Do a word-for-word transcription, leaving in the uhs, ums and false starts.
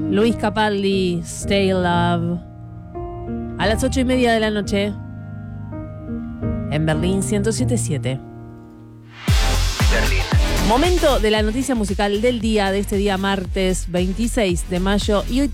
Luis Capaldi, Stay Love. A las ocho y media de la noche en Berlín ciento siete punto siete. Berlín. Momento de la noticia musical del día, de este día martes veintiséis de mayo. Y hoy